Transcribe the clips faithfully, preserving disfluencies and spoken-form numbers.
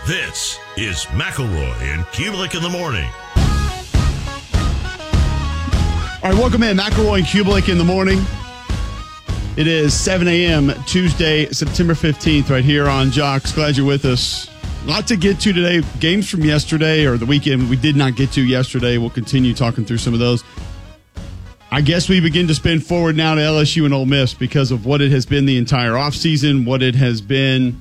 This is McElroy and Kubelik in the morning. All right, welcome in. McElroy and Kubelik in the morning. It is seven a.m. Tuesday, September fifteenth, right here on Jocks. Glad you're with us. A lot to get to today. Games from yesterday or the weekend we did not get to yesterday. We'll continue talking through some of those. I guess we begin to spin forward now to L S U and Ole Miss because of what it has been the entire offseason, what it has been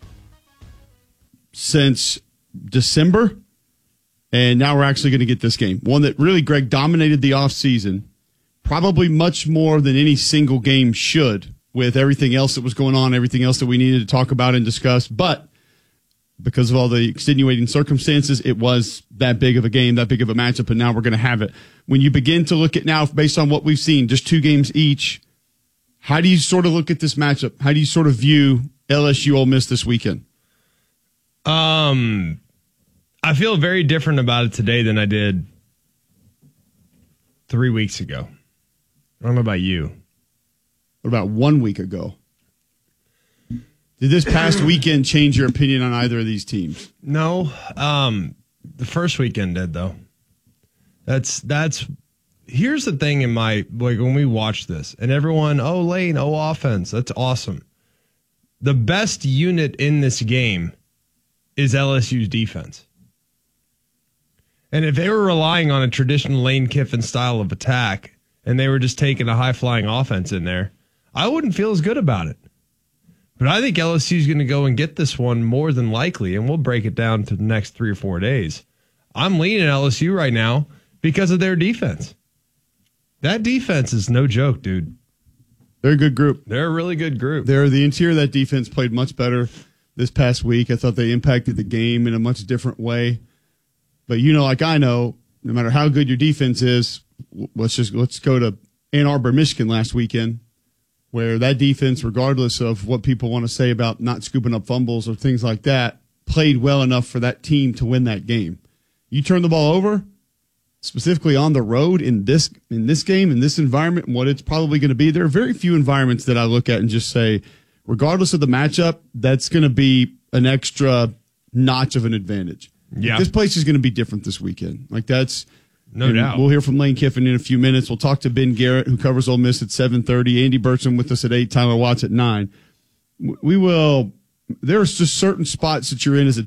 since December, and now we're actually going to get this game. One that really, Greg, dominated the offseason, probably much more than any single game should, with everything else that was going on, everything else that we needed to talk about and discuss. But because of all the extenuating circumstances, it was that big of a game, that big of a matchup, and now we're going to have it. When you begin to look at now, based on what we've seen, just two games each, how do you sort of look at this matchup? How do you sort of view L S U Ole Miss this weekend? Um, I feel very different about it today than I did three weeks ago. I don't know about you. What about one week ago? Did this past weekend change your opinion on either of these teams? No. Um, the first weekend did, though. That's, that's, here's the thing in my, like when we watch this, and everyone, oh, Lane, oh, offense, that's awesome. The best unit in this game is L S U's defense. And if they were relying on a traditional Lane Kiffin style of attack and they were just taking a high-flying offense in there, I wouldn't feel as good about it. But I think L S U's going to go and get this one more than likely, and we'll break it down to the next three or four days. I'm leaning L S U right now because of their defense. That defense is no joke, dude. They're a good group. They're a really good group. They're the interior of that defense played much better this past week. I thought they impacted the game in a much different way. But you know, like I know, no matter how good your defense is, let's just let's go to Ann Arbor, Michigan last weekend, where that defense, regardless of what people want to say about not scooping up fumbles or things like that, played well enough for that team to win that game. You turn the ball over, specifically on the road in this in this game, in this environment, and what it's probably going to be. There are very few environments that I look at and just say, regardless of the matchup, that's going to be an extra notch of an advantage. Yeah. This place is going to be different this weekend. Like that's no doubt. We'll hear from Lane Kiffin in a few minutes. We'll talk to Ben Garrett, who covers Ole Miss at seven thirty. Andy Burcham with us at eight. Tyler Watts at nine. We will. There's just certain spots that you're in as a